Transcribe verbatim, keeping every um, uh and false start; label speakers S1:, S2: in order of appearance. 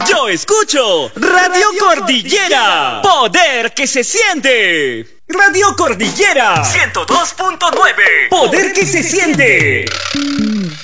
S1: Yo escucho Radio Cordillera. Poder que se siente. Radio Cordillera ciento dos punto nueve. Poder que se siente.